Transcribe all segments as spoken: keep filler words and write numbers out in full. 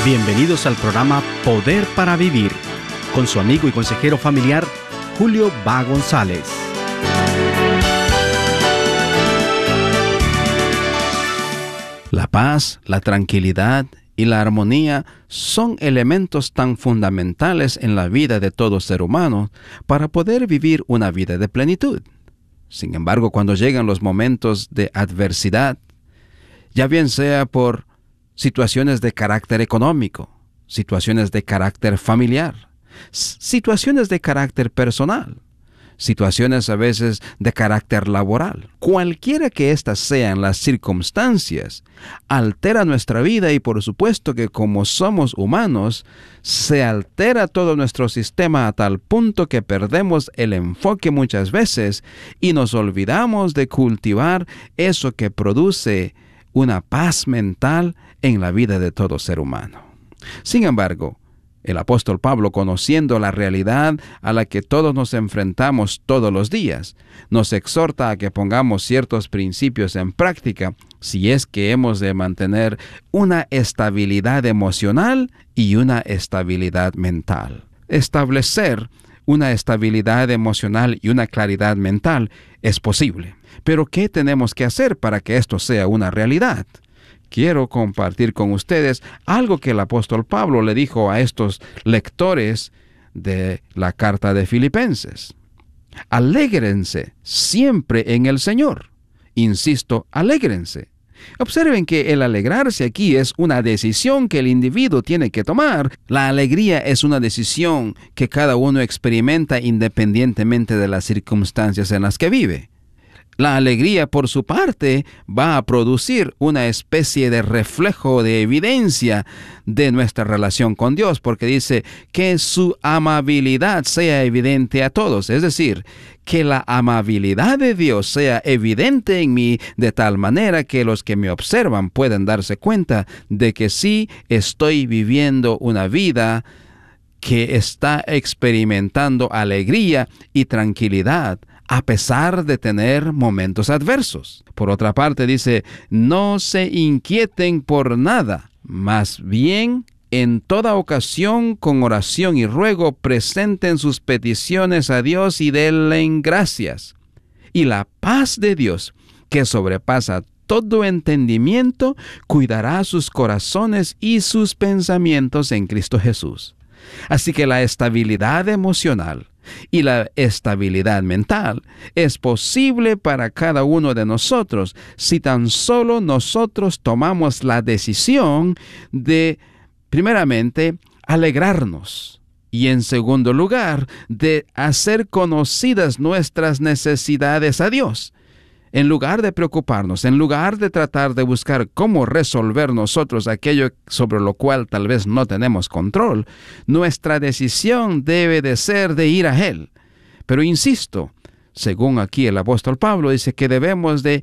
Bienvenidos al programa Poder para Vivir, con su amigo y consejero familiar, Julio Va González. La paz, la tranquilidad y la armonía son elementos tan fundamentales en la vida de todo ser humano para poder vivir una vida de plenitud. Sin embargo, cuando llegan los momentos de adversidad, ya bien sea por situaciones de carácter económico, situaciones de carácter familiar, situaciones de carácter personal, situaciones a veces de carácter laboral. Cualquiera que éstas sean las circunstancias, altera nuestra vida y por supuesto que como somos humanos, se altera todo nuestro sistema a tal punto que perdemos el enfoque muchas veces y nos olvidamos de cultivar eso que produce una paz mental en la vida de todo ser humano. Sin embargo, el apóstol Pablo, conociendo la realidad a la que todos nos enfrentamos todos los días, nos exhorta a que pongamos ciertos principios en práctica si es que hemos de mantener una estabilidad emocional y una estabilidad mental. Establecer una estabilidad emocional y una claridad mental es posible. Pero ¿qué tenemos que hacer para que esto sea una realidad? Quiero compartir con ustedes algo que el apóstol Pablo le dijo a estos lectores de la carta de Filipenses. Alégrense siempre en el Señor. Insisto, alégrense. Observen que el alegrarse aquí es una decisión que el individuo tiene que tomar. La alegría es una decisión que cada uno experimenta independientemente de las circunstancias en las que vive. La alegría, por su parte, va a producir una especie de reflejo, de evidencia de nuestra relación con Dios, porque dice que su amabilidad sea evidente a todos. Es decir, que la amabilidad de Dios sea evidente en mí de tal manera que los que me observan puedan darse cuenta de que sí estoy viviendo una vida que está experimentando alegría y tranquilidad, a pesar de tener momentos adversos. Por otra parte, dice, no se inquieten por nada, más bien, en toda ocasión, con oración y ruego, presenten sus peticiones a Dios y denle gracias. Y la paz de Dios, que sobrepasa todo entendimiento, cuidará sus corazones y sus pensamientos en Cristo Jesús. Así que la estabilidad emocional y la estabilidad mental es posible para cada uno de nosotros si tan solo nosotros tomamos la decisión de, primeramente, alegrarnos y, en segundo lugar, de hacer conocidas nuestras necesidades a Dios. En lugar de preocuparnos, en lugar de tratar de buscar cómo resolver nosotros aquello sobre lo cual tal vez no tenemos control, nuestra decisión debe de ser de ir a Él. Pero insisto, según aquí el apóstol Pablo dice que debemos de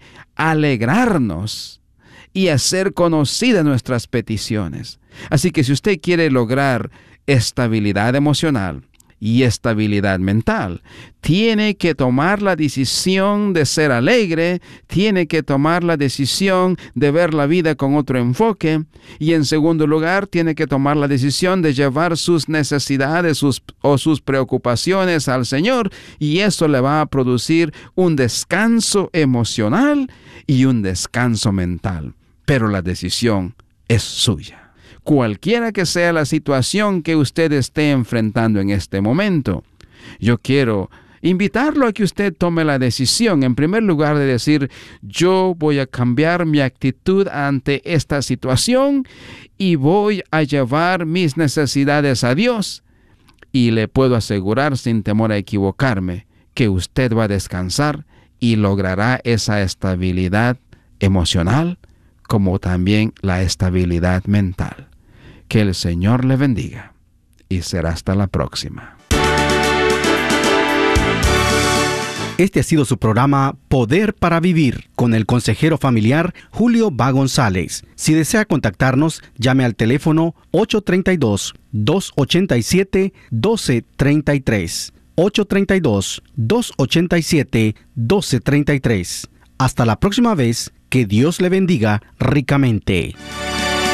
alegrarnos y hacer conocidas nuestras peticiones. Así que si usted quiere lograr estabilidad emocional y estabilidad mental, tiene que tomar la decisión de ser alegre, tiene que tomar la decisión de ver la vida con otro enfoque y, en segundo lugar, tiene que tomar la decisión de llevar sus necesidades sus, o sus preocupaciones al Señor, y eso le va a producir un descanso emocional y un descanso mental. Pero la decisión es suya. Cualquiera que sea la situación que usted esté enfrentando en este momento, yo quiero invitarlo a que usted tome la decisión, en primer lugar, de decir, yo voy a cambiar mi actitud ante esta situación y voy a llevar mis necesidades a Dios. Y le puedo asegurar, sin temor a equivocarme, que usted va a descansar y logrará esa estabilidad emocional como también la estabilidad mental. Que el Señor le bendiga y será hasta la próxima. Este ha sido su programa Poder para Vivir con el consejero familiar Julio Va González. Si desea contactarnos, llame al teléfono ocho tres dos, dos ocho siete, uno dos tres tres. ocho tres dos, dos ocho siete, uno dos tres tres. Hasta la próxima vez, que Dios le bendiga ricamente.